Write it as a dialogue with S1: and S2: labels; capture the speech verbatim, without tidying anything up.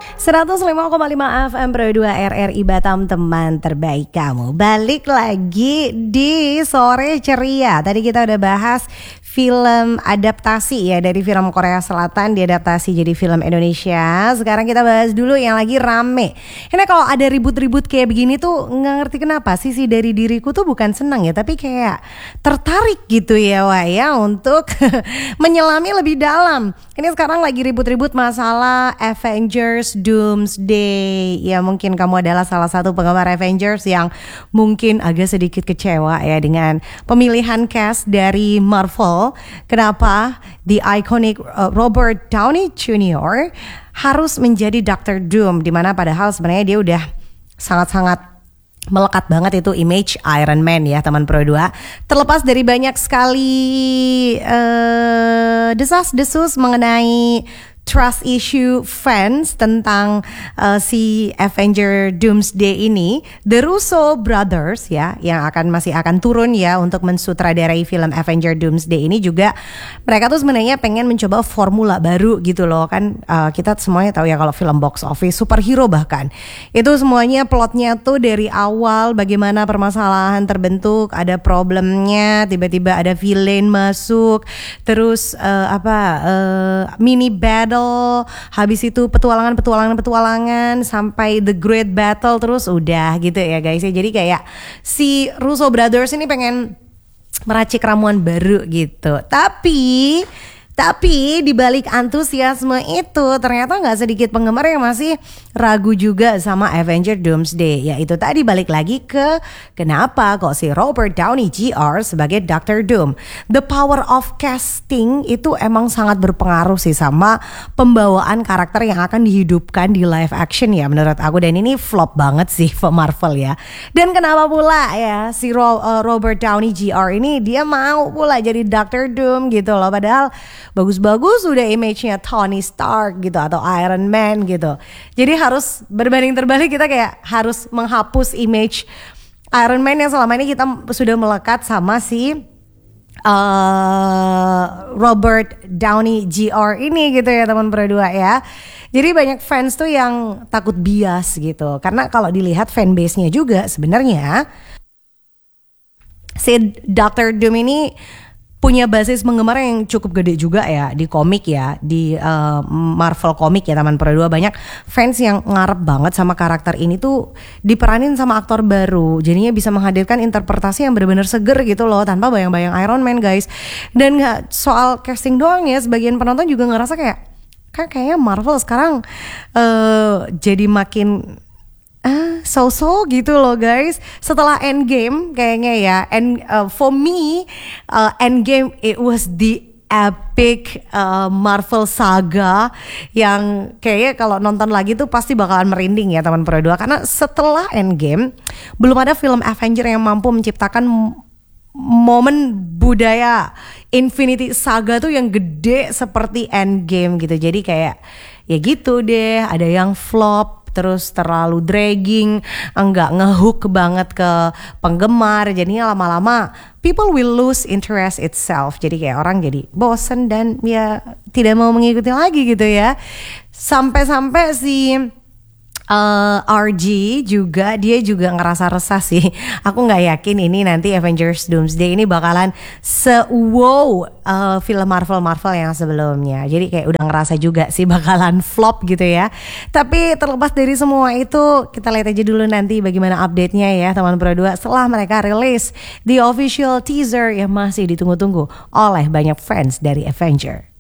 S1: seratus lima koma lima F M Pro dua R R I Batam, teman terbaik kamu. Balik lagi di Sore Ceria. Tadi kita udah bahas film adaptasi ya dari film Korea Selatan diadaptasi jadi film Indonesia. Sekarang kita bahas dulu yang lagi rame. Ini kalau ada ribut-ribut kayak begini tuh nggak ngerti kenapa. Sisi dari diriku tuh bukan senang ya, tapi kayak tertarik gitu ya Wah ya untuk menyelami lebih dalam. Ini sekarang lagi ribut-ribut masalah Avengers Doomsday. Ya mungkin kamu adalah salah satu penggemar Avengers yang mungkin agak sedikit kecewa ya dengan pemilihan cast dari Marvel. Kenapa the iconic uh, Robert Downey Junior harus menjadi Doctor Doom, dimana padahal sebenarnya dia udah sangat-sangat melekat banget itu image Iron Man ya teman Pro dua. Terlepas dari banyak sekali uh, desas-desus mengenai trust issue fans tentang uh, si Avenger Doomsday ini, The Russo Brothers ya yang akan masih akan turun ya untuk mensutradarai film Avenger Doomsday ini juga, mereka tuh sebenarnya pengen mencoba formula baru gitu loh kan. Uh, kita semuanya tahu ya kalau film box office superhero bahkan itu semuanya plotnya tuh dari awal bagaimana permasalahan terbentuk, ada problemnya, tiba-tiba ada villain masuk, terus uh, apa uh, mini battle, habis itu petualangan-petualangan-petualangan sampai the great battle, terus udah gitu ya guys ya. Jadi kayak si Russo Brothers ini pengen meracik ramuan baru gitu. Tapi Tapi di balik antusiasme itu ternyata nggak sedikit penggemar yang masih ragu juga sama Avenger Doomsday. Yaitu tadi balik lagi ke kenapa kok si Robert Downey Junior sebagai Doctor Doom. The power of casting itu emang sangat berpengaruh sih sama pembawaan karakter yang akan dihidupkan di live action ya menurut aku. Dan ini flop banget sih Marvel ya. Dan kenapa pula ya si Ro- uh, Robert Downey Junior ini dia mau pula jadi Doctor Doom gitu loh. Padahal bagus-bagus udah image-nya Tony Stark gitu atau Iron Man gitu. Jadi harus berbanding terbalik, kita kayak harus menghapus image Iron Man yang selama ini kita sudah melekat sama si uh, Robert Downey Junior ini gitu ya teman Pro dua ya. Jadi banyak fans tuh yang takut bias gitu. Karena kalau dilihat fanbase-nya juga sebenarnya si Doctor Doom ini punya basis penggemar yang cukup gede juga ya di komik ya, di uh, Marvel komik ya teman Pro dua. Banyak fans yang ngarep banget sama karakter ini tuh diperanin sama aktor baru, jadinya bisa menghadirkan interpretasi yang benar-benar seger gitu loh, tanpa bayang-bayang Iron Man guys. Dan gak soal casting doang ya, sebagian penonton juga ngerasa kayak kan kayaknya Marvel sekarang uh, jadi makin Ah, so-so gitu loh guys. Setelah Endgame kayaknya ya, and uh, for me uh, Endgame it was the epic uh, Marvel saga yang kayaknya kalau nonton lagi tuh pasti bakalan merinding ya teman Pro dua. Karena setelah Endgame belum ada film Avenger yang mampu menciptakan momen budaya Infinity Saga tuh yang gede seperti Endgame gitu. Jadi kayak ya gitu deh, ada yang flop, terus terlalu dragging, enggak ngehook banget ke penggemar, jadinya lama-lama people will lose interest itself. Jadi kayak orang jadi bosen dan ya tidak mau mengikuti lagi gitu ya. Sampai-sampai si Uh, R G juga dia juga ngerasa resah sih. Aku nggak yakin ini nanti Avengers Doomsday ini bakalan se-wow uh, film Marvel-Marvel yang sebelumnya. Jadi kayak udah ngerasa juga sih bakalan flop gitu ya. Tapi terlepas dari semua itu, kita lihat aja dulu nanti bagaimana update-nya ya teman Pro dua setelah mereka rilis the official teaser yang masih ditunggu-tunggu oleh banyak fans dari Avenger.